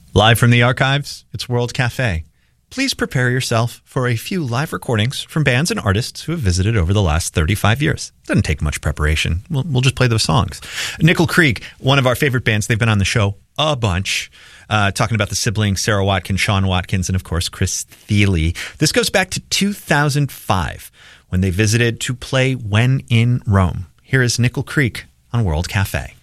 Live from the archives, it's World Cafe. Please prepare yourself for a few live recordings from bands and artists who have visited over the last 35 years. Doesn't take much preparation. We'll just play those songs. Nickel Creek, one of our favorite bands. They've been on the show a bunch, talking about the siblings, Sarah Watkins, Sean Watkins, and of course, Chris Thile. This goes back to 2005 when they visited to play When in Rome. Here is Nickel Creek on World Cafe.